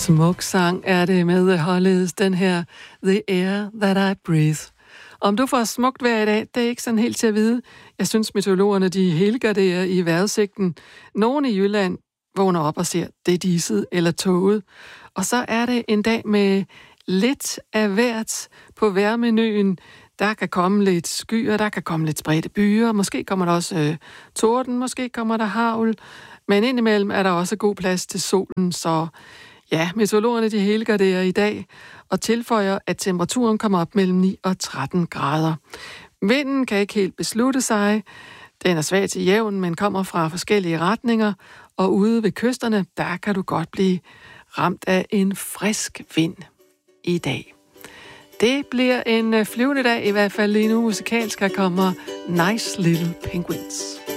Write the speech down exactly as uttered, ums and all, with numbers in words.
Smuk sang er det med holdet den her The Air That I Breathe. Om du får smukt vejr i dag, det er ikke sådan helt til at vide. Jeg synes, meteorologerne de helgarderer i vejrudsigten. Nogle i Jylland vågner op og ser, det er diset eller toget. Og så er det en dag med lidt af hvert på vejrmenuen. Der kan komme lidt skyer, der kan komme lidt spredte byer. Måske kommer der også øh, torden, måske kommer der hagl. Men indimellem er der også god plads til solen, så ja, meteorologerne de helgarderer i dag og tilføjer, at temperaturen kommer op mellem ni og tretten grader. Vinden kan ikke helt beslutte sig. Den er svag til jævn, men kommer fra forskellige retninger. Og ude ved kysterne, der kan du godt blive ramt af en frisk vind i dag. Det bliver en flyvende dag, i hvert fald lige nu musikalsk. Her kommer Nice Little Penguins.